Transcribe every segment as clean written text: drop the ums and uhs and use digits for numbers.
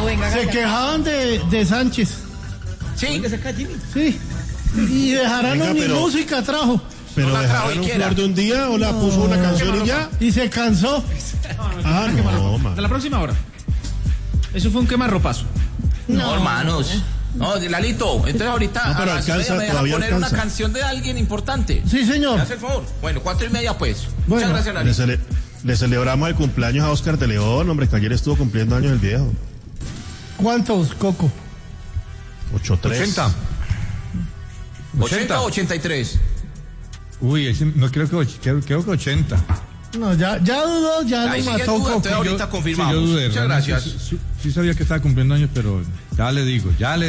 venga. Se quejaban de Sánchez. Sí. Sí. Y Bejarano ni música trajo. Pero no la trajo dejaron flor de un día o la puso una canción y ya. Y se cansó. De la próxima hora. Eso fue un quemarropazo. No, hermanos. No, Lalito, entonces ahorita no, pero a las alcanza, 6:30 me deja poner alcanza. una canción de alguien importante. Sí, señor. ¿Me hace el favor? Bueno, 4:30 pues. Bueno, muchas gracias, Lalito. Le celebramos el cumpleaños a Oscar de León, hombre, que ayer estuvo cumpliendo años el viejo. ¿Cuántos, Coco? 83. 80 o 83. Uy, no creo que 80. No, ya dudó, ya Ahí lo sigue mató duda, Coco. entonces ahorita confirmamos. Sí, yo dudé, muchas gracias. Sí sabía que estaba cumpliendo años, pero ya le digo.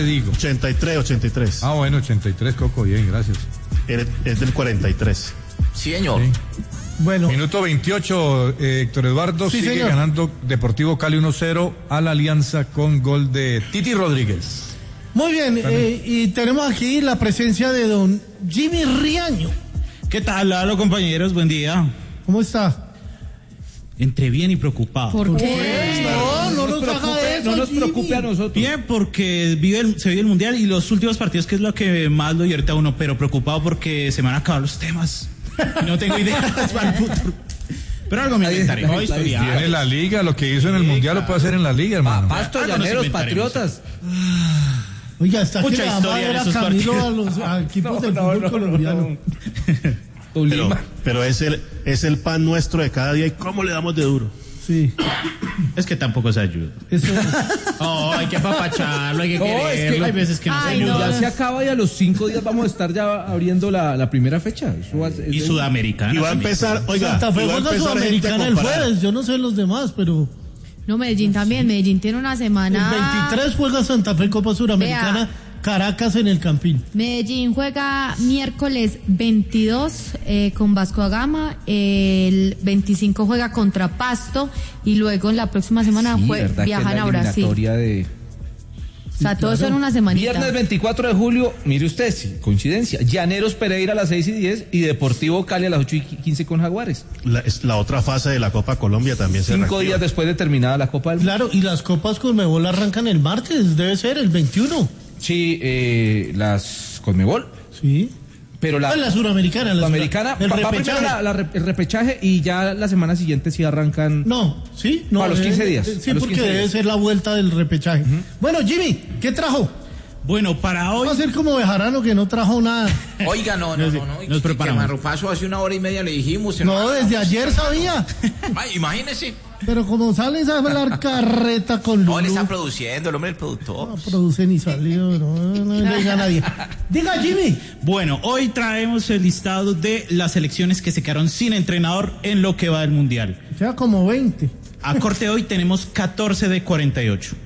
83. Ah, bueno, 83, Coco, bien, gracias. Es del 43. Sí, señor. Sí. Bueno, Minuto 28, Héctor Eduardo, Sí, sigue señor. ganando Deportivo Cali 1-0 a la Alianza con gol de Titi Rodríguez. muy bien. Y tenemos aquí la presencia de don Jimmy Riaño. ¿Qué tal, Lalo, compañeros? Buen día. ¿Cómo está? Entre bien y preocupado. ¿Por qué? No nos haga eso, No nos Jimmy. preocupe a nosotros. Bien, porque se vive el Mundial y los últimos partidos, que es lo que más lo divierte a uno, pero preocupado porque se me van a acabar los temas. Y no tengo ideas para el futuro. Pero algo me inventaré. Hoy Tiene la liga, lo que hizo en el Mundial lo puede hacer en la liga, hermano. Pasto, Algo nos Llaneros, inventaremos. Patriotas. Oiga, está que Mucha le va a historia en ver a esos Camilo partidos. a los equipos del fútbol colombiano. Pero es el pan nuestro de cada día y cómo le damos de duro. Sí. Es que tampoco se ayuda. Eso Oh, hay que apapacharlo, hay que No, es que quererlo. Hay veces que no se Ay, El no. ayuda. mundial se acaba y a los 5 días vamos a estar ya abriendo la primera fecha. Eso Y Sudamericana. Y va a también. empezar, oiga, Santa Fe y va a juega empezar gente a Sudamericana el comparar. jueves. Yo no sé los demás, pero No, Medellín también. Medellín tiene una el semana. 23 juega Santa Fe Copa Suramericana, Caracas en el Campín. Medellín juega miércoles 22 con Vasco da Gama. El 25 juega contra Pasto. Y luego en la próxima semana viajan a Brasil. O sea, todo eso en una semanita. Viernes 24 de julio, mire usted, sí, coincidencia. Llaneros Pereira a las 6:10 y Deportivo Cali a las 8:15 con Jaguares. La otra fase de la Copa Colombia también se 5 reactiva. días después de terminada la Copa del Mundo. Claro, y las copas Conmebol arrancan el martes, debe ser el 21. Sí, las Conmebol. Sí. Pero la Suramericana. la americana el va primero repechaje. el repechaje y ya la semana siguiente sí arrancan. No, sí, no. A los 15 días. Sí, A los porque 15 debe días. ser la vuelta del repechaje. Bueno, Jimmy, ¿qué trajo? Bueno, para hoy. Va a ser como Bejarano que no trajo nada. Oiga, no. Nos preparamos. Quemarropazo hace 1:30 le dijimos. No, desde ayer sabía. Ay, imagínese. Pero como sales a hablar carreta con No, él Lulú, está produciendo, el hombre del productor. no produce ni salió, no le diga a nadie. Diga, Jimmy. Bueno, hoy traemos el listado de las selecciones que se quedaron sin entrenador en lo que va del Mundial. Ya como 20. A corte de hoy tenemos 14 de 48.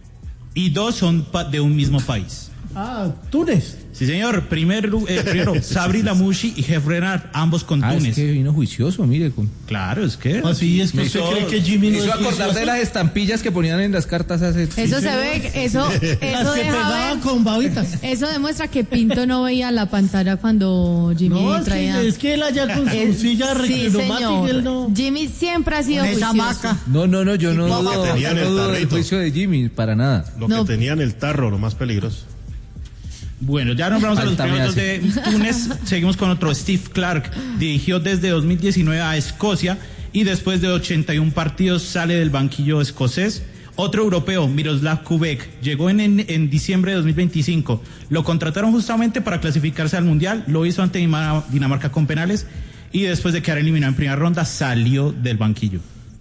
Y 2 son de un mismo país. Ah, Túnez. Sí, señor. Primero Sabri Lamouchi y Jeff Renard, ambos con Túnez. Es que vino juicioso, mire. Claro, es que. Así es que usted cree que Jimmy Me no hizo es acordar juicioso? de las estampillas que ponían en las cartas hace. Eso se ve, eso Las que deja pegaban ver. con babitas. Eso demuestra que Pinto no veía la pantalla cuando Jimmy No, traía. es que él allá con su silla Sí, reclinomática, señor. él no. Jimmy siempre ha sido juicioso. No, yo no Lo que dudo tenía en el del tarrito. juicio de Jimmy, para nada. Lo No. que tenía en el tarro, lo más peligroso. Bueno, ya nombramos a los También primeros de Túnez. Seguimos con otro. Steve Clark dirigió desde 2019 a Escocia y después de 81 partidos sale del banquillo escocés. Otro europeo, Miroslav Kubek, llegó en diciembre de 2025. Lo contrataron justamente para clasificarse al Mundial. Lo hizo ante Dinamarca con penales y después de quedar eliminado en primera ronda salió del banquillo.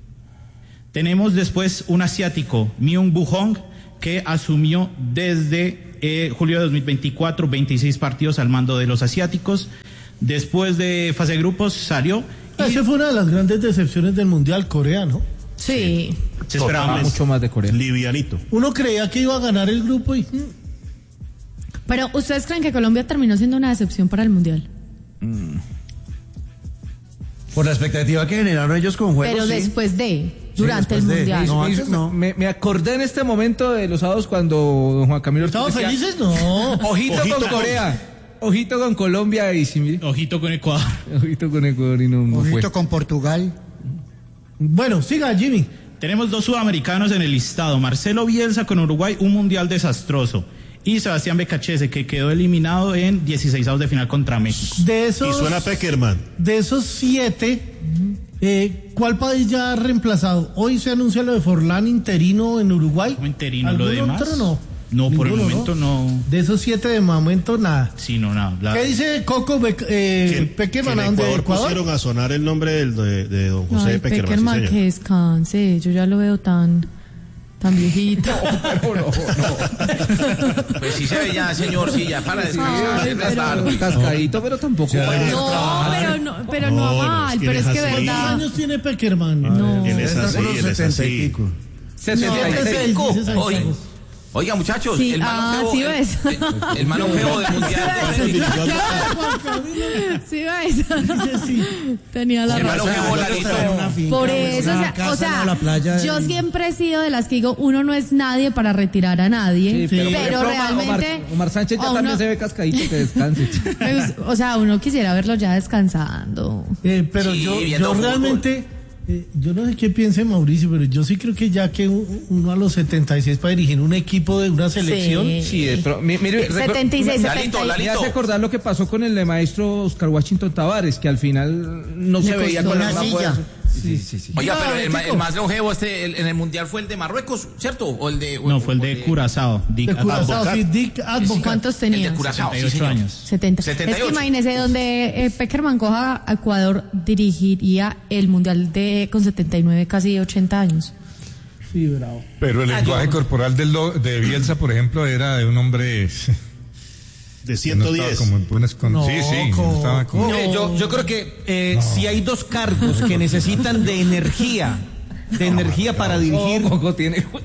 Tenemos después un asiático, Myung-Woo Hong, que asumió desde julio de 2024, 26 partidos al mando de los asiáticos. Después de fase de grupos salió. Esa fue una de las grandes decepciones del Mundial, Corea, ¿no? Sí. Se esperaba Mucho más de Corea. Livianito. Uno creía que iba a ganar el grupo y... Pero ¿ustedes creen que Colombia terminó siendo una decepción para el Mundial? Por la expectativa que generaron ellos con juegos. Pero sí. después durante el después de- Mundial. No, antes no. Me acordé en este momento de los sábados cuando don Juan Camilo ¿Estaban decía, felices? No. Ojito con Corea, ojito con Colombia y sí, mire, Ojito con Ecuador. ojito con Ecuador y no fue. Ojito con Portugal. Bueno, siga, Jimmy. Tenemos 2 sudamericanos en el listado. Marcelo Bielsa con Uruguay, un mundial desastroso. Y Sebastián Becachese, que quedó eliminado en 16avos de final contra México. Y suena Peckerman. De esos 7, ¿cuál país ya ha reemplazado? Hoy se anuncia lo de Forlán interino en Uruguay. ¿Cómo interino? ¿Lo demás? Otro no? No, Ninguno, por el momento no. De esos 7 de momento nada. Sí, no, nada. ¿Qué dice Coco Peckerman? En Ecuador pusieron a sonar el nombre de don José Peckerman. Peckerman, sí, que descanse, yo ya lo veo tan viejito. No. Pues sí se ve ya, señor, sí, ya para descansar. Cascadito, pero tampoco. Pero no mal, pero es que ¿Cuántos verdad. años tiene Peckerman? No. Él es así, él es así. 76. Oiga, muchachos, Sí, el manojeo, sí ves. el manojeo del mundial. Sí ves. Tenía la El razón. manojeo, Lalito. Por eso, o sea, yo siempre he sido de las que digo, uno no es nadie para retirar a nadie, pero realmente Omar Sánchez ya también se ve cascadito, que descanse. O sea, uno quisiera verlo ya descansando. Pero Sí, yo viendo realmente, yo no sé qué piense Mauricio, pero yo sí creo que ya que uno a los 76 para dirigir un equipo de una selección. Sí, mire, 76, Lalito, 76. me hace acordar lo que pasó con el maestro Oscar Washington Tavares, que al final no se veía con la misma fuerza. Sí. Oiga, pero el más longevo en el mundial fue el de Marruecos, ¿cierto? O el de No, fue el de Curazao. De Curazao, sí, Dick Advocat. ¿Cuántos El tenía? de Curazao, 78 años. 70. 78. Es que imagínese, donde Peckerman coja a Ecuador, dirigiría el mundial con 79, casi 80 años. Sí, bravo. Pero el lenguaje corporal de Bielsa, por ejemplo, era de un hombre De 110. Como en buenas condiciones. Sí, no estaba como... Yo creo que si hay 2 cargos que necesitan de energía para dirigir. Coco tiene. ¿Cómo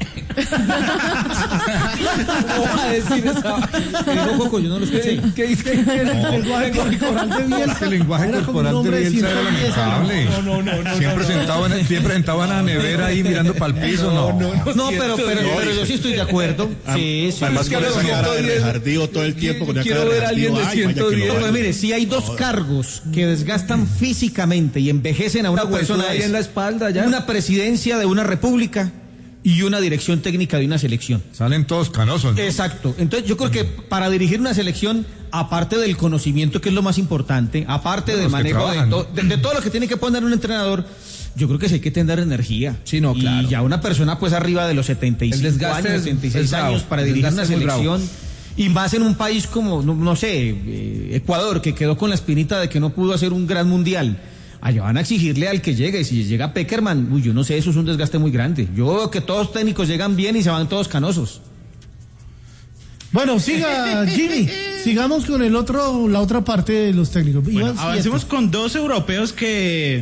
va a decir esa? No, Coco, yo no lo escuché. ¿Qué dice? El lenguaje corporal de Bielsa. El lenguaje Era como un corporal de hombre de Bielsa era 110 lamentable. años. Siempre sentado en la nevera ahí mirando para el piso. No, pero yo sí estoy de acuerdo. Sí. Además, con esa cara de rejardío todo el tiempo. Con Quiero ver a alguien de 110. Pero mire, si hay 2 cargos que desgastan físicamente y envejecen a una persona ahí en la espalda ya. Una presidencia de una república y una dirección técnica de una selección. Salen todos canosos, ¿no? Exacto. Entonces yo creo que para dirigir una selección, aparte del conocimiento, que es lo más importante, aparte del manejo de todo lo que tiene que poner un entrenador, yo creo que sí hay que tener energía. Sí, no, claro. Y ya una persona pues arriba de los 75 años, 76 años para dirigir una selección. Y más en un país como, no sé, Ecuador, que quedó con la espinita de que no pudo hacer un gran mundial. Allá van a exigirle al que llegue. Si llega Peckerman, yo no sé, eso es un desgaste muy grande. Yo veo que todos técnicos llegan bien y se van todos canosos. Bueno, siga Jimmy. Sigamos con la otra parte de los técnicos. Bueno, avancemos con 2 europeos que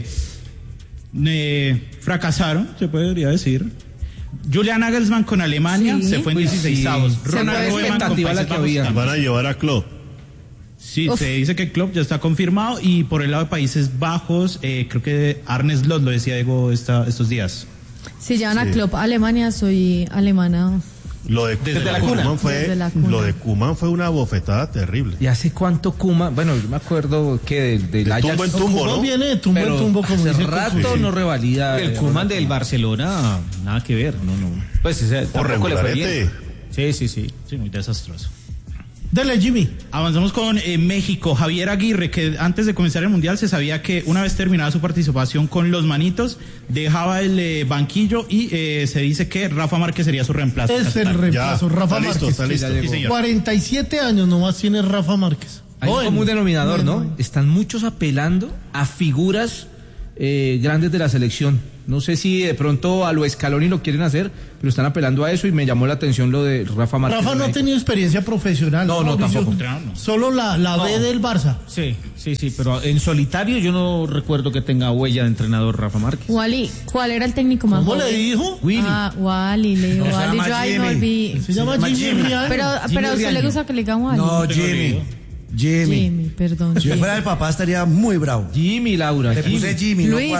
fracasaron, se podría decir. Julian Nagelsmann con Alemania se fue en 16avos. Ronald Koeman con Países Bajos. Van a llevar a Klopp. Sí, se dice que Klopp ya está confirmado, y por el lado de Países Bajos, creo que Arne Slot lo decía Diego estos días. Si llevan a Klopp a Alemania, soy alemana. Lo de Koeman fue una bofetada terrible. ¿Y hace cuánto Koeman? Bueno, yo me acuerdo que del Ajax. Tumbo en tumbo, ¿no? Viene de tumbo en tumbo, como hace dice rato sí. no revalida. El Koeman del Barcelona, nada que ver. No. Pues tampoco le fue bien. Sí, muy desastroso. Dale, Jimmy. Avanzamos con México. Javier Aguirre, que antes de comenzar el Mundial se sabía que una vez terminada su participación con los Manitos, dejaba el banquillo, y se dice que Rafa Márquez sería su reemplazo. Es el reemplazo, Rafa Listo, Márquez. está listo. Sí, señor. 47 años nomás tiene Rafa Márquez. Hay un común denominador, ¿no? Bueno. Están muchos apelando a figuras grandes de la selección. No sé si de pronto a lo Scaloni lo quieren hacer, pero están apelando a eso, y me llamó la atención lo de Rafa Márquez. Rafa no ha tenido experiencia profesional. No, tampoco. Solo la B del Barça. Sí, pero en solitario yo no recuerdo que tenga huella de entrenador Rafa Márquez. Wally, ¿cuál era el técnico más ¿Cómo joven? le dijo? Willy. Wally, le digo No, se Wally, llama yo ahí me Jimmy. olvidé. Se llama Jimmy Rial. Pero a usted le gusta que le digan Wally. No, Jimmy. Jimmy, perdón. Si yo fuera el papá estaría muy bravo. Jimmy, Laura. Le puse Jimmy, no Luisa.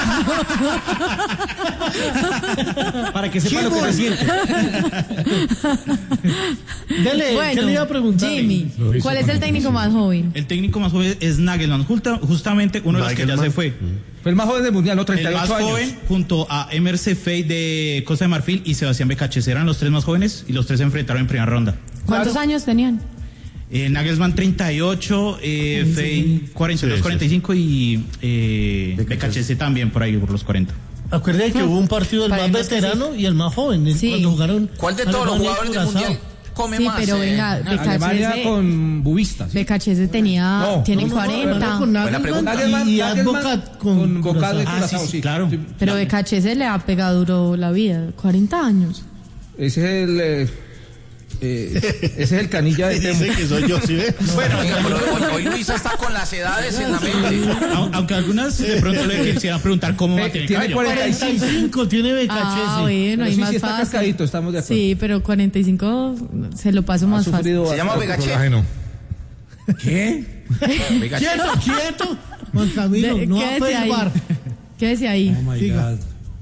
Para que sepa lo que se siente. Dele, ¿qué le iba a preguntar? Jimmy, ¿cuál es el técnico más joven? El técnico más joven es Nagelsmann, justamente uno de los que ya se fue. Fue el más joven del mundial, ¿no? El 38 más años. joven, junto a Emer Sefey de Costa de Marfil y Sebastián Becachese, eran los tres más jóvenes y los tres se enfrentaron en primera ronda. ¿Cuántos años tenían? Nagelsmann 38, Fey 42, 45 y Becachese también por ahí, por los 40. Acuérdate que hubo un partido del más veterano y el más joven, cuando jugaron. ¿Cuál de todos los jugadores del mundial come más? Pero venga, Alemania con Bubista. ¿sí? Becachese tiene 40. Con Nagelsmann y Advocat con Curazao. Sí, claro. Pero Becachese le ha pegado duro la vida, 40 años. Ese es el canilla de Dice que soy yo, ¿sí ve? Bueno, pero hoy Luisa está con las edades en la mente. Aunque algunas de pronto le quisieran preguntar cómo va a tener tiene 45 tiene Becachese. Bueno, hay sí, más sí está fácil. cascadito, estamos de acuerdo. Sí, pero 45 se lo paso más fácil. Se llama Becachese. ¿Qué? Quieto. Juan Camilo, no va a pedir bar. Quédese ahí. Oh my God.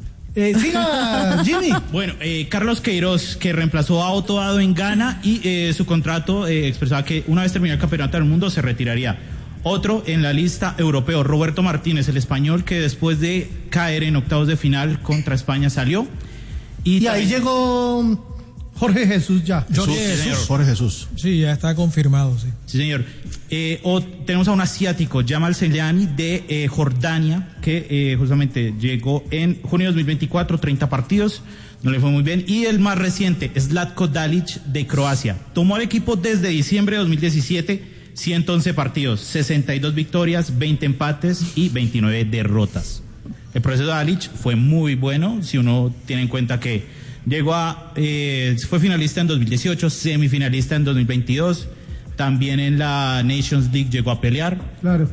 Siga, Jimmy. Bueno, Carlos Queiroz, que reemplazó a Otto Addo en Ghana y su contrato expresaba que una vez terminado el campeonato del mundo se retiraría. Otro en la lista europeo, Roberto Martínez, el español que después de caer en octavos de final contra España salió. Y ahí llegó Jorge Jesús ya. Jorge Jesús. Sí, ya está confirmado, sí. Sí, señor. Tenemos a un asiático, Jamal Selyani, de Jordania, que justamente llegó en junio de 2024, 30 partidos, no le fue muy bien. Y el más reciente, Zlatko Dalic, de Croacia. Tomó al equipo desde diciembre de 2017, 111 partidos, 62 victorias, 20 empates y 29 derrotas. El proceso de Dalic fue muy bueno, si uno tiene en cuenta que fue finalista en 2018, semifinalista en 2022, también en la Nations League llegó a pelear. Claro.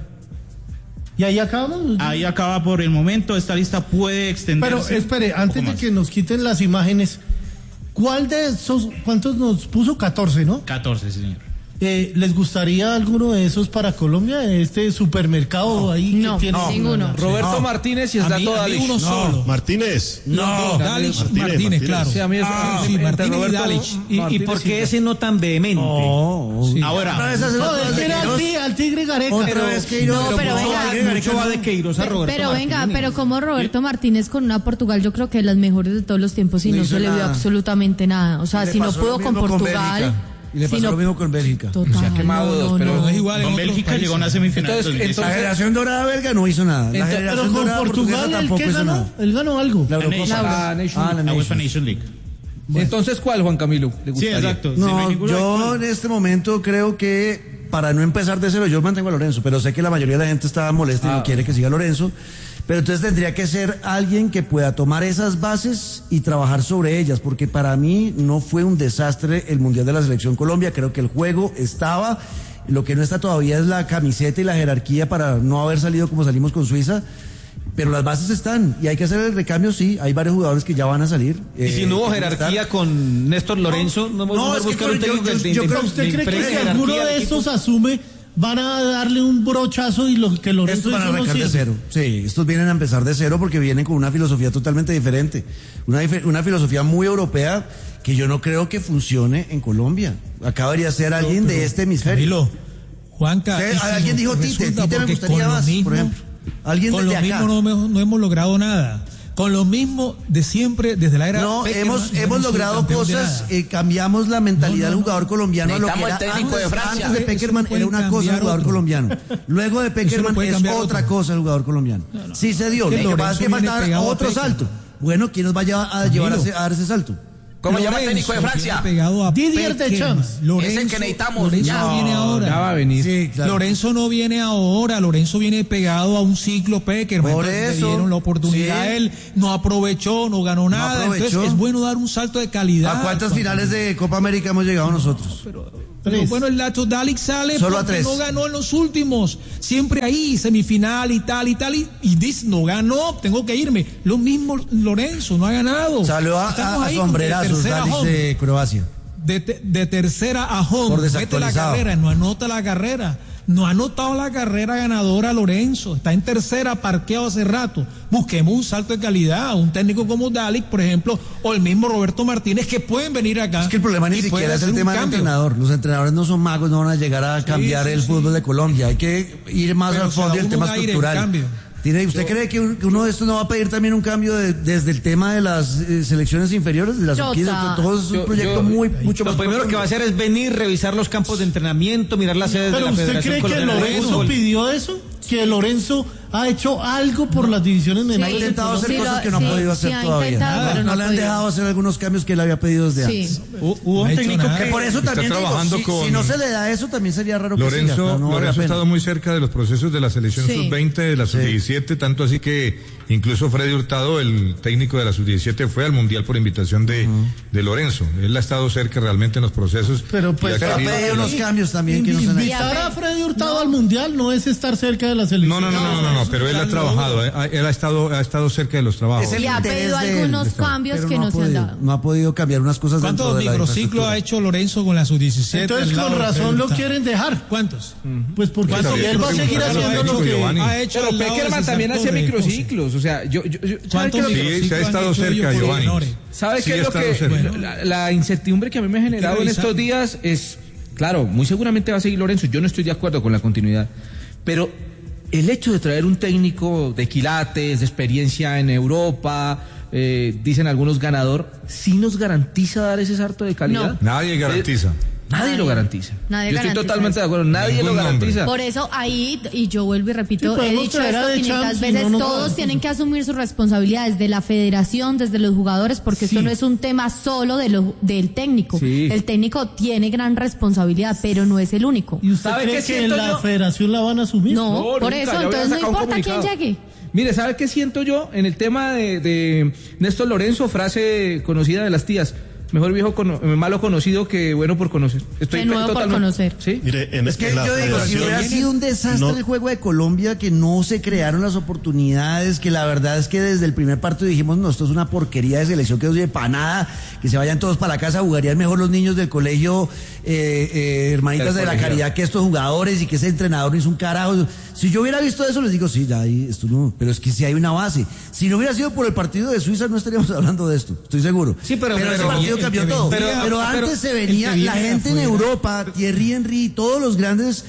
¿Y ahí acabamos? Ahí acaba por el momento, esta lista puede extenderse. Pero espere, antes de que nos quiten las imágenes, ¿cuál de esos, cuántos nos puso? 14, ¿no? 14, sí, señor. ¿Les gustaría alguno de esos para Colombia? Este supermercado ahí No, que tiene. ninguno. Roberto Martínez y Zlatko Dalic. Uno solo. Martínez. Martínez, claro. Sí, a mí es Sí, Martínez Roberto, y Dalic. ¿Y por qué ese no tan vehemente? Sí. Ahora, Al Tigre Gareca. Otra vez Queiroz. No, pero venga. Mucho va de Queiroz a Roberto Pero venga, Martínez. pero como Roberto Martínez con una Portugal, yo creo que de las mejores de todos los tiempos y no se le vio absolutamente nada. O sea, Le si no pasó pudo lo mismo con con Portugal. Bélgica. Y le pasó lo mismo con Bélgica. Total, Se ha quemado dos, pero no es igual. con Bélgica llegó a una semifinal. Entonces, La generación dorada belga no hizo nada. La Pero generación con dorada Portugal, portuguesa ¿el tampoco qué hizo ganó? nada. Él ganó algo. La Eurocopa. la Nation League. La UEFA Nation League. Entonces, ¿cuál, Juan Camilo? ¿Le Sí, gustaría? exacto. No, yo en este momento creo que para no empezar de cero, yo mantengo a Lorenzo, pero sé que la mayoría de la gente está molesta y no quiere que siga Lorenzo. Pero entonces tendría que ser alguien que pueda tomar esas bases y trabajar sobre ellas, porque para mí no fue un desastre el Mundial de la Selección Colombia. Creo que el juego estaba, lo que no está todavía es la camiseta y la jerarquía para no haber salido como salimos con Suiza. Pero las bases están y hay que hacer el recambio, sí. Hay varios jugadores que ya van a salir. Y si no hubo jerarquía con Néstor Lorenzo, no es que buscar un técnico yo creo que ¿Usted cree que si alguno de estos asume, van a darle un brochazo y lo que Lorenzo estos van a hizo no arrancar de sirve? cero? Sí, estos vienen a empezar de cero porque vienen con una filosofía totalmente diferente. Una filosofía muy europea que yo no creo que funcione en Colombia. Acá debería ser alguien de este hemisferio. Camilo, Juanca. Alguien dijo Tite me gustaría más, por ejemplo. Alguien con de lo acá. mismo no hemos logrado nada. Con lo mismo de siempre, desde la era No, Peckerman, hemos logrado cosas, cambiamos la mentalidad del jugador colombiano a lo que era Necesitamos el técnico de Francia. antes de Peckerman era una cosa el jugador colombiano. Luego de Peckerman puede es cambiar otra otro. cosa el jugador colombiano. Sí se dio, lo que pasa es que faltaba otro salto. Bueno, ¿quién nos va a llevar a dar ese salto? ¿Cómo llama el técnico de Francia? Didier Deschamps. Es el que necesitamos. Lorenzo Ya. no viene ahora. Ya va a venir. Sí, claro. Lorenzo no viene ahora, Lorenzo viene pegado a un ciclo Peckerman. Por Entonces, eso, le dieron la oportunidad sí. a él, no aprovechó, no ganó nada. aprovechó. Entonces es bueno dar un salto de calidad. ¿A cuántas finales de Copa América hemos llegado nosotros? Pero bueno, el Zlatko Dalic sale Solo a porque 3. no ganó en los últimos. Siempre ahí, semifinal y tal. Y dice, no ganó, tengo que irme. Lo mismo Lorenzo, no ha ganado. Salió Estamos a ahí como de sombrerazos tercera Dalic home. de Croacia. de tercera a home, por mete la desactualizado. carrera, no anota la carrera. No ha anotado la carrera ganadora Lorenzo, está en tercera, parqueado hace rato. Busquemos un salto de calidad, un técnico como Dalic, por ejemplo, o el mismo Roberto Martínez, que pueden venir acá. Es que el problema ni siquiera es el tema del entrenador. Los entrenadores no son magos, no van a llegar a cambiar el fútbol de Colombia. Hay que ir más al fondo del tema estructural. ¿Usted cree que uno de estos no va a pedir también un cambio desde el tema de las selecciones inferiores, de las sub-15? Todo es un proyecto mucho más. Lo primero que va a hacer es venir, revisar los campos de entrenamiento, mirar las sedes de la Federación Colombiana. ¿Pero usted cree que Lorenzo pidió eso? ¿Que Lorenzo ha hecho algo por las divisiones menores? Ha intentado hacer cosas que no ha podido hacer todavía. No le han dejado hacer algunos cambios que él había pedido desde antes. Hubo un técnico que por eso también digo, si no se le da eso, también sería raro que siga. Lorenzo ha estado muy cerca de los procesos de la selección sub-20, de la sub-17, tanto así que incluso Freddy Hurtado, el técnico de la sub-17, fue al Mundial por invitación de Lorenzo. Él ha estado cerca realmente en los procesos. Pero pues ha pedido unos cambios también que no se han hecho. Invitar a Freddy Hurtado al Mundial no es estar cerca de la selección. No, pero él ha trabajado, él ha estado cerca de los trabajos. Y ha pedido algunos cambios que no se han dado. No ha podido cambiar unas cosas dentro de la microciclos ha hecho Lorenzo con la sub-17? Entonces con razón lo quieren dejar. ¿Cuántos? Pues porque él va a seguir haciendo lo que ha hecho. Pero Peckerman también hacía microciclos, o sea, sí, se ha estado cerca, Giovanni. ¿Sabe qué es lo que la incertidumbre que a mí me ha generado en estos días es, claro, muy seguramente va a seguir Lorenzo, yo no estoy de acuerdo con la continuidad, pero el hecho de traer un técnico de quilates, de experiencia en Europa, dicen algunos ganador, ¿sí nos garantiza dar ese salto de calidad? No. Nadie garantiza. Nadie lo garantiza. Nadie yo estoy totalmente de acuerdo, nadie lo garantiza. Por eso ahí, y yo vuelvo y repito, he dicho esto 500 veces, todos tienen que asumir sus responsabilidades, de la federación, desde los jugadores, porque esto no es un tema solo del técnico. Sí. El técnico tiene gran responsabilidad, pero no es el único. ¿Y usted cree que en la federación la van a asumir? No, por eso, entonces no importa quién llegue. Mire, ¿sabe qué siento yo en el tema de Néstor Lorenzo? Frase conocida de las tías. Mejor malo conocido que bueno por conocer. Estoy nuevo por conocer. ¿Sí? Mire, es que yo digo, si hubiera sido un desastre el juego de Colombia, que no se crearon las oportunidades, que la verdad es que desde el primer partido dijimos, no, esto es una porquería de selección que no sirve para nada, que se vayan todos para la casa, jugarían mejor los niños del colegio Hermanitas de la Caridad que estos jugadores, y que ese entrenador no hizo un carajo. Si yo hubiera visto eso, les digo, sí, ya ahí, esto no, pero es que sí hay una base. Si no hubiera sido por el partido de Suiza, no estaríamos hablando de esto, estoy seguro. Sí, pero ese partido cambió todo. Pero antes se venía la gente en Europa, Thierry Henry, todos los grandes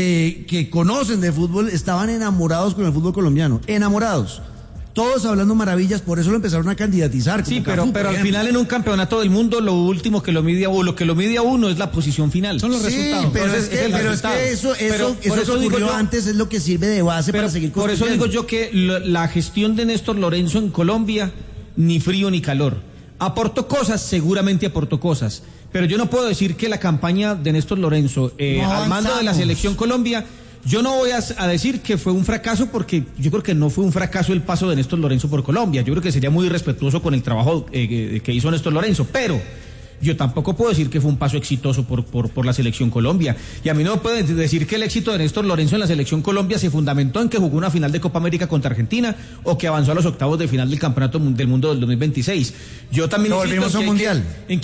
que conocen de fútbol estaban enamorados con el fútbol colombiano, enamorados. Todos hablando maravillas, por eso lo empezaron a candidatizar. Sí, pero al final en un campeonato del mundo lo último que lo mide a uno es la posición final. Son los resultados. Pero es que eso que ocurrió antes es lo que sirve de base para seguir construyendo. Por eso digo yo que la gestión de Néstor Lorenzo en Colombia, ni frío ni calor. Aportó cosas, seguramente aportó cosas, pero yo no puedo decir que la campaña de Néstor Lorenzo al mando de la Selección Colombia, yo no voy a decir que fue un fracaso, porque yo creo que no fue un fracaso el paso de Néstor Lorenzo por Colombia. Yo creo que sería muy irrespetuoso con el trabajo que hizo Néstor Lorenzo, pero yo tampoco puedo decir que fue un paso exitoso por la Selección Colombia. Y a mí no me pueden decir que el éxito de Néstor Lorenzo en la Selección Colombia se fundamentó en que jugó una final de Copa América contra Argentina, o que avanzó a los octavos de final del Campeonato del Mundo del 2026. Yo también volvimos a un mundial.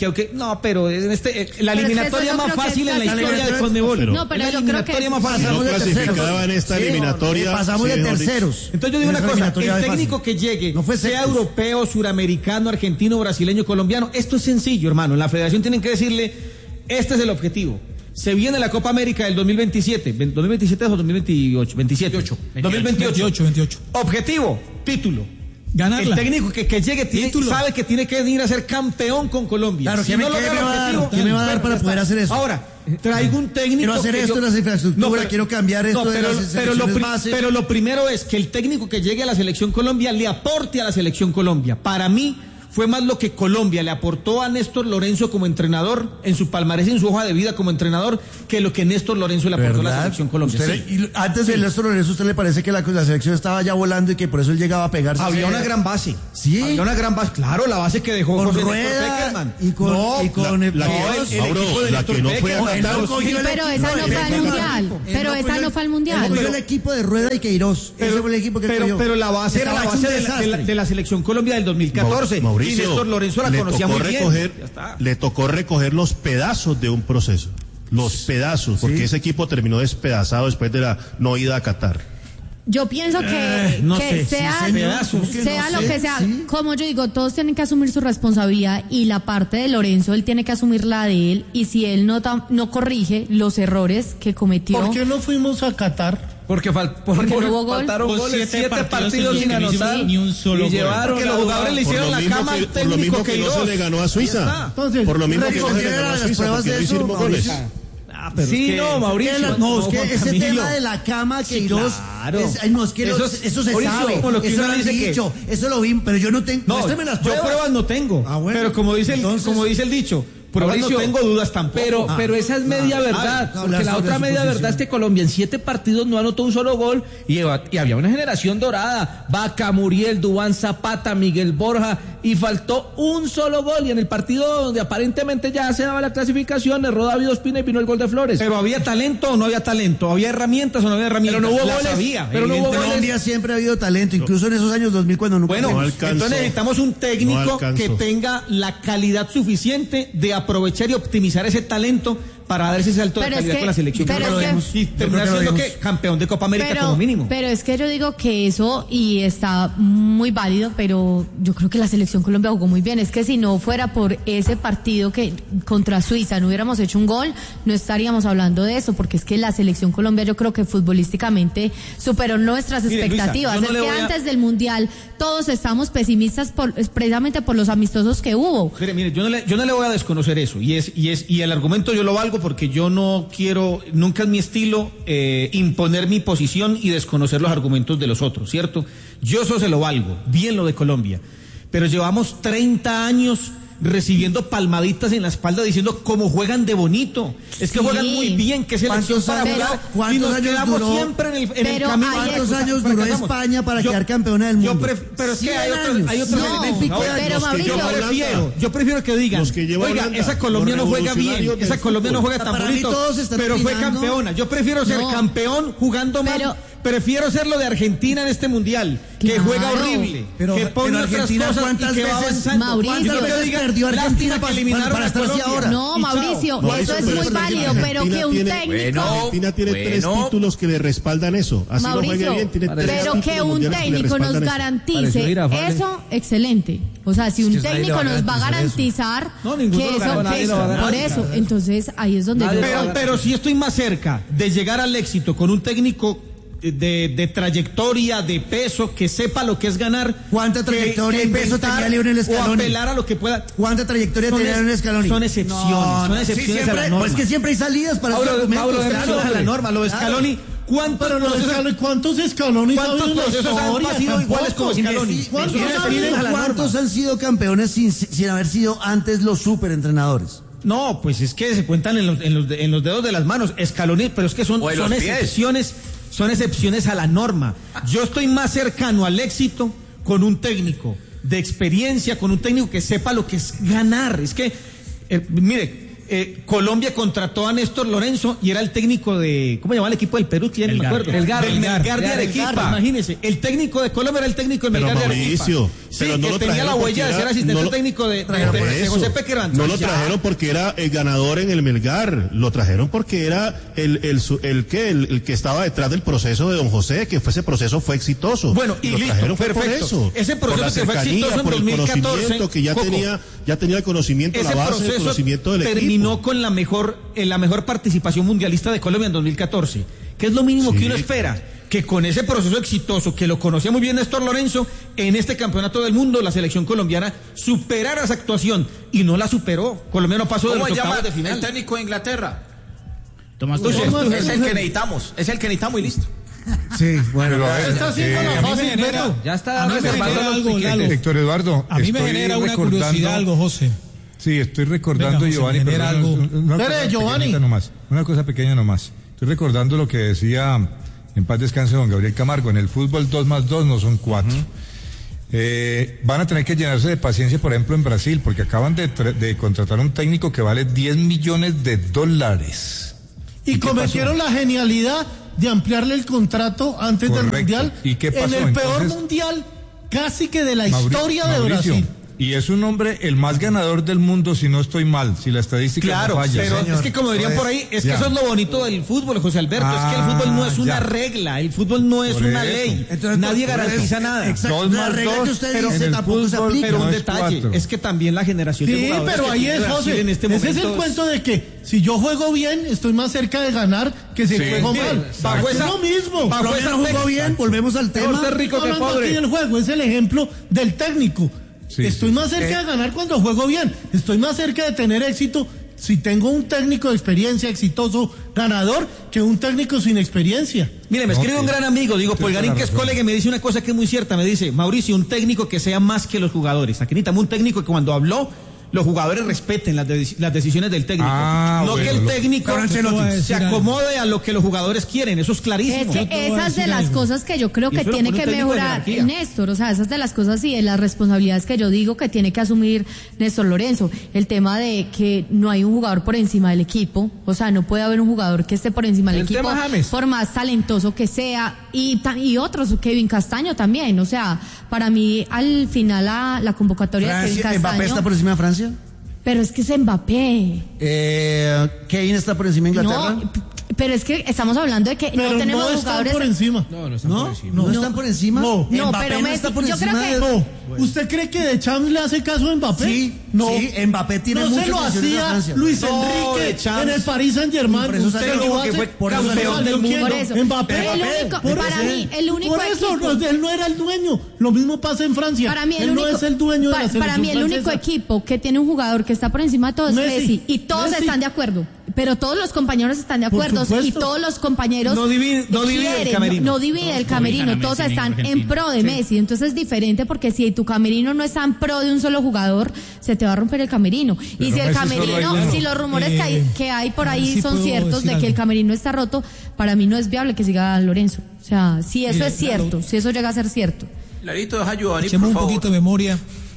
No, pero la eliminatoria más fácil en la historia de Conmebol. No, pero yo creo que no clasificaba en esta eliminatoria. Pasamos de terceros. Entonces yo digo una cosa, el técnico que llegue, sea europeo, suramericano, argentino, brasileño, colombiano, esto es sencillo, hermano. En la federación tienen que decirle, este es el objetivo. Se viene la Copa América del 2027. ¿2027 o 2028? 2028. Objetivo, título. Ganarla. El técnico que llegue sabe que tiene que venir a ser campeón con Colombia. Claro, ¿qué me va a dar para poder hacer eso? Ahora, traigo un técnico. Quiero hacer esto en las infraestructuras, quiero cambiar esto de las selecciones bases. Pero lo primero es que el técnico que llegue a la Selección Colombia le aporte a la Selección Colombia. Para mí, fue más lo que Colombia le aportó a Néstor Lorenzo como entrenador, en su palmarés y en su hoja de vida como entrenador, que lo que Néstor Lorenzo le aportó a la Selección Colombia. Antes de Néstor Lorenzo, ¿usted le parece que la selección estaba ya volando y que por eso él llegaba a pegarse? Había una gran base. Sí. Había una gran base. Claro, la base que dejó con Jorge Rueda Peckerman. Y con la que no fue a Qatar. Pero esa no fue al mundial. Pero esa no fue al mundial. Cogió el equipo de Rueda y Queiroz. Ese fue el equipo que cogió. Pero la base era la base de la selección Colombia del 2014. Mauricio, y Néstor Lorenzo la conocía muy bien. Le tocó recoger los pedazos de un proceso. Los pedazos, porque ese equipo terminó despedazado después de la no ida a Qatar. Yo pienso que sea lo que sea, como yo digo, todos tienen que asumir su responsabilidad y la parte de Lorenzo, él tiene que asumir la de él, y si él no corrige los errores que cometió. ¿Por qué no fuimos a Qatar? Porque no hubo gol. Faltaron goles, 7 partidos sin anotar ni un solo gol. Llevaron que los jugadores le hicieron la cama al técnico. Por lo mismo que no se le ganó a Suiza. Entonces, por lo mismo que no se le ganó a Suiza, porque no hicieron goles. Mauricio. No, es que ese tema de la cama, Queiroz, eso se sabe, eso lo han dicho, eso lo vi, pero yo no tengo, muéstrame las pruebas. Yo pruebas no tengo, pero como dice el dicho, pruebas no tengo, dudas tampoco. Pero esa es media verdad, porque la otra media verdad es que Colombia en 7 partidos no anotó un solo gol y había una generación dorada, Vaca, Muriel, Duván Zapata, Miguel Borja, y faltó un solo gol, y en el partido donde aparentemente ya se daba la clasificación, erró David Ospina y vino el gol de Flores. Pero ¿había talento o no había talento? ¿Había herramientas o no había herramientas? Pero no hubo goles. Pero no hubo goles. En Colombia siempre ha habido talento, incluso en esos años 2000 cuando nunca. Bueno, entonces necesitamos un técnico que tenga la calidad suficiente de aprovechar y optimizar ese talento para dar ese salto de calidad con la selección. Y terminar siendo campeón de Copa América como mínimo. Pero es que yo digo que eso, y está muy válido, pero yo creo que la selección Colombia jugó muy bien. Es que si no fuera por ese partido que contra Suiza no hubiéramos hecho un gol, no estaríamos hablando de eso, porque es que la selección Colombia yo creo que futbolísticamente superó nuestras expectativas. Luisa, antes del Mundial todos estamos pesimistas precisamente por los amistosos que hubo. Mire, yo no le voy a desconocer eso, y el argumento yo lo valgo, porque yo no quiero, nunca es mi estilo imponer mi posición y desconocer los argumentos de los otros, ¿cierto? Yo eso se lo valgo, bien lo de Colombia, pero llevamos 30 años recibiendo palmaditas en la espalda diciendo cómo juegan de bonito, es que juegan muy bien, que selección para jugar, y nos quedamos siempre en el camino. ¿Cuántos años duró España para quedar campeona del mundo? Pero es que hay otros elementos. Pero Mauricio, yo prefiero que digan, oiga, esa Colombia no juega bien, esa Colombia no juega tan bonito, pero fue campeona. Yo prefiero ser campeón jugando mal. Prefiero ser lo de Argentina en este mundial, que juega horrible, que pone Argentina cuántas veces perdió Argentina para estar así ahora. No, Mauricio, eso es muy válido, pero que un técnico... Argentina tiene 3 títulos que le respaldan eso. Así Mauricio, no juegue bien, tiene 3 títulos. Pero que un técnico nos garantice eso, excelente. O sea, si un técnico nos va a garantizar que eso, por eso, entonces ahí es donde yo... Pero si estoy más cerca de llegar al éxito con un técnico de trayectoria, de peso, que sepa lo que es ganar. ¿Cuánta trayectoria y peso tenía Lionel Scaloni? O apelar a lo que pueda. ¿Cuánta trayectoria tenía Lionel Scaloni? Son excepciones, siempre, a la norma. Pues que siempre hay salidas para esos argumentos. A la norma, lo de Scaloni. ¿Cuántos Scaloni procesos han sido iguales como Scaloni? ¿Cuántos han sido campeones sin haber sido antes los superentrenadores? No, pues es que se cuentan en los dedos de las manos. Scaloni, pero es que son excepciones. Son excepciones a la norma. Yo estoy más cercano al éxito con un técnico de experiencia, con un técnico que sepa lo que es ganar. Es que, Colombia contrató a Néstor Lorenzo y era el técnico de, ¿cómo se llamaba el equipo del Perú? ¿Quién me acuerdo? Del Melgar de Arequipa. Imagínense, el técnico de Colombia era el técnico del Melgar de Arequipa. Sí, pero no que tenía la huella de ser asistente técnico de José Peckerman. No lo trajeron porque era el ganador en el Melgar, lo trajeron porque era el que estaba detrás del proceso de don José, que ese proceso fue exitoso. Bueno, y listo, perfecto. Ese proceso que fue exitoso en 2014, que ya tenía el conocimiento, la base del conocimiento del equipo. Terminó con la mejor participación mundialista de Colombia en 2014, que es lo mínimo que uno espera, que con ese proceso exitoso, que lo conocía muy bien Néstor Lorenzo, en este campeonato del mundo la selección colombiana superara esa actuación, y no la superó. Colombia no pasó de los octavos de final. El técnico de Inglaterra. Tomás Tuchel. Es el que necesitamos, y listo. Sí, bueno, ya está reservando algo. Héctor Eduardo, a mí me genera una curiosidad algo, José. Sí, estoy recordando, Giovanni, una cosa pequeña nomás. Estoy recordando lo que decía, en paz descanse, don Gabriel Camargo: en el fútbol 2 más 2 no son 4. van a tener que llenarse de paciencia, por ejemplo, en Brasil, porque acaban de contratar un técnico que vale $10 millones. Y cometieron la genialidad de ampliarle el contrato antes del Mundial. ¿Y qué pasó? En el peor Mundial casi que de la historia de Brasil. Y es un hombre el más ganador del mundo, si no estoy mal, si la estadística no falla. Pero señor, es que como dirían por ahí, es que eso es lo bonito del fútbol, José Alberto, es que el fútbol no es una regla, el fútbol no es una ley. Entonces, nadie garantiza nada. Exacto, la regla que usted dice tampoco se aplica. Pero un detalle, es que también la generación de jugadores pero ahí es, José, ese es el cuento de que si yo juego bien, estoy más cerca de ganar que si juego mal. Es lo mismo. Bajo esa jugó bien, volvemos al tema. Rico que pobre. El juego es el ejemplo del técnico. Estoy más cerca de ganar cuando juego bien. Estoy más cerca de tener éxito si tengo un técnico de experiencia exitoso, ganador, que un técnico sin experiencia. Mire, me escribe un gran amigo, digo, Polgarín, que es colega, y me dice una cosa que es muy cierta. Me dice, Mauricio, un técnico que sea más que los jugadores. Aquí necesitamos un técnico que cuando habló, los jugadores respeten las decisiones del técnico. Que el técnico se acomode a lo que los jugadores quieren. Eso es clarísimo. Es que esas de las cosas que yo creo que tiene que mejorar Néstor, o sea, esas de las cosas y de las responsabilidades que yo digo que tiene que asumir Néstor Lorenzo. El tema de que no hay un jugador por encima del equipo, o sea, no puede haber un jugador que esté por encima del equipo, por más talentoso que sea, y otros, Kevin Castaño también, o sea, para mí al final la convocatoria de Kevin Castaño. ¿Mbappé está por encima de Francia? Pero es que es Mbappé. ¿Kane está por encima de Inglaterra? No, pero es que estamos hablando de que no tenemos jugadores por encima. No están por encima. No, Mbappé pero no está por yo encima creo que no. ¿Usted cree que De Champs le hace caso a Mbappé? Sí, Mbappé tiene no se lo hacía Luis Enrique en el Paris Saint-Germain. Por eso fue campeón del mundo. Por eso. Mbappé, para mí, el único por eso equipo. Él no era el dueño. Lo mismo pasa en Francia. Para mí, él no es el dueño de la selección Para mí, el único equipo que tiene un jugador que está por encima de todos es Messi. Y todos están de acuerdo. Pero todos los compañeros están de acuerdo. Y todos los compañeros no divide el camerino. No divide el camerino. Todos están en pro de Messi. Entonces es diferente porque si tu camerino no está en pro de un solo jugador, se te va a romper el camerino. Pero y si el camerino, si los rumores que hay por ahí son ciertos de que el camerino está roto, para mí no es viable que siga Lorenzo. O sea, si eso es cierto, si eso llega a ser cierto. Larito, deja ayudar. Echemos un poquito de memoria.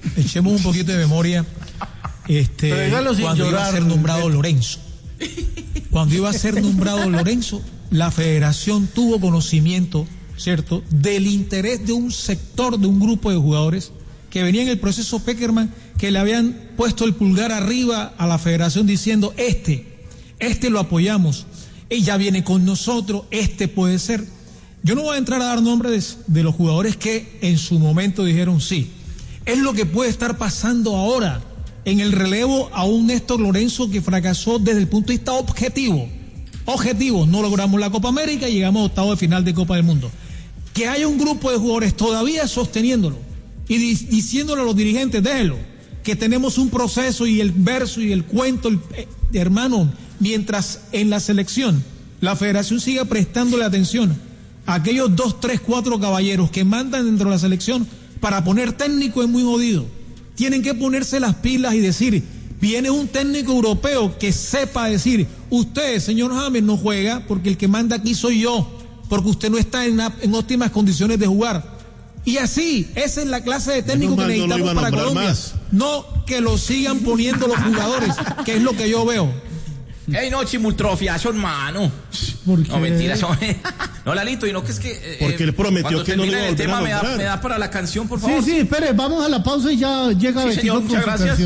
Cuando iba a ser nombrado Lorenzo. Cuando iba a ser nombrado Lorenzo, la federación tuvo conocimiento, ¿cierto?, del interés de un sector, de un grupo de jugadores que venía en el proceso Peckerman, que le habían puesto el pulgar arriba a la federación diciendo, este lo apoyamos, ella viene con nosotros, puede ser. Yo no voy a entrar a dar nombres de los jugadores que en su momento dijeron sí. Es lo que puede estar pasando ahora en el relevo a un Néstor Lorenzo que fracasó desde el punto de vista objetivo. No logramos la Copa América y llegamos a octavos de final de Copa del Mundo. Que haya un grupo de jugadores todavía sosteniéndolo y diciéndole a los dirigentes, déjelo, que tenemos un proceso y el verso y el cuento, hermano, mientras en la selección la federación siga prestándole atención a aquellos 2, 3, 4 caballeros que mandan dentro de la selección para poner técnico es muy jodido. Tienen que ponerse las pilas y decir, viene un técnico europeo que sepa decir, usted, señor James, no juega porque el que manda aquí soy yo, porque usted no está en óptimas condiciones de jugar. Y así, esa es la clase de técnico que necesitamos para Colombia. No que lo sigan poniendo los jugadores, que es lo que yo veo. Ey, no, chimultrofiazo, hermano. No, mentira, eso. No, Lalito, y no que es que. Porque él prometió que no lo iba a volver a nombrar. Me da para la canción, por favor. Sí, espere, vamos a la pausa y ya llega señor, muchas gracias.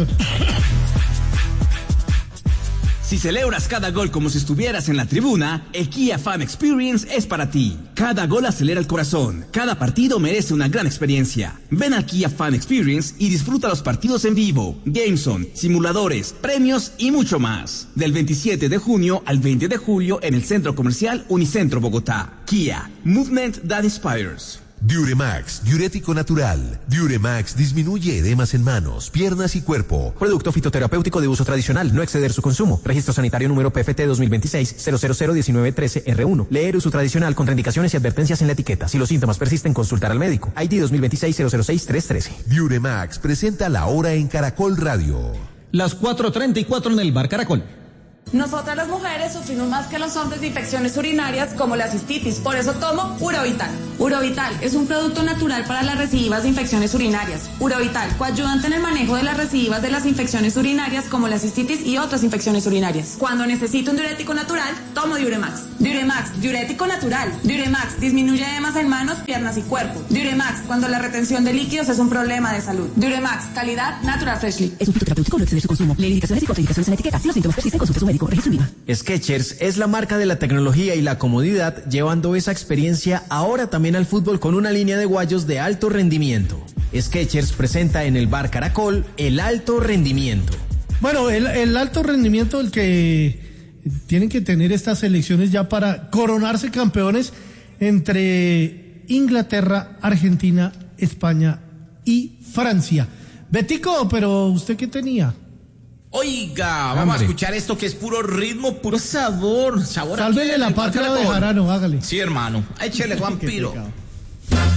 Si celebras cada gol como si estuvieras en la tribuna, el Kia Fan Experience es para ti. Cada gol acelera el corazón. Cada partido merece una gran experiencia. Ven al Kia Fan Experience y disfruta los partidos en vivo, Gameson, simuladores, premios y mucho más. Del 27 de junio al 20 de julio en el Centro Comercial Unicentro Bogotá. Kia, Movement that Inspires. Diuremax, diurético natural. Diuremax disminuye edemas en manos, piernas y cuerpo. Producto fitoterapéutico de uso tradicional, no exceder su consumo. Registro sanitario número PFT 2026-0001913R1. Leer uso tradicional, contraindicaciones y advertencias en la etiqueta. Si los síntomas persisten, consultar al médico. ID 2026-006-313. Diuremax presenta La Hora en Caracol Radio. Las 4:34 en el Bar Caracol. Nosotras las mujeres sufrimos más que los hombres de infecciones urinarias como la cistitis, por eso tomo Urovital. Urovital es un producto natural para las recidivas de infecciones urinarias. Urovital, coayudante en el manejo de las recidivas de las infecciones urinarias como la cistitis y otras infecciones urinarias. Cuando necesito un diurético natural, tomo Diuremax. Diuremax, diurético natural. Diuremax, disminuye edemas en manos, piernas y cuerpo. Diuremax, cuando la retención de líquidos es un problema de salud. Diuremax, calidad Natural Freshly. Es un fitoterapéutico, no exceder su consumo. Lee indicaciones y contraindicaciones en la etiqueta. Si los síntomas persisten, consulte a su médico. Skechers es la marca de la tecnología y la comodidad, llevando esa experiencia ahora también al fútbol con una línea de guayos de alto rendimiento. Skechers presenta en el Bar Caracol el alto rendimiento. Bueno, el alto rendimiento, el que tienen que tener estas selecciones ya para coronarse campeones entre Inglaterra, Argentina, España y Francia. Betico, pero ¿usted qué tenía? Oiga, vamos a escuchar esto que es puro ritmo, puro sabor. Sálvele la patria de Jarano, hágale. Sí, hermano. Échele, Juan Piro.